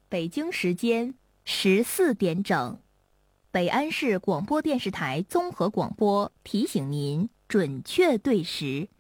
北京时间14点整，北安市广播电视台综合广播提醒您准确对时。